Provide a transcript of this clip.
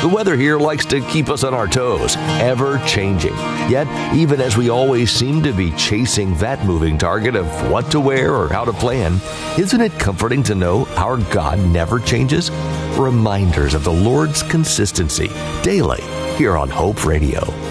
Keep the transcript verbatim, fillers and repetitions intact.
The weather here likes to keep us on our toes, ever changing. Yet, even as we always seem to be chasing that moving target of what to wear or how to plan, isn't it comforting to know our God never changes? Reminders of the Lord's consistency daily here on Hope Radio.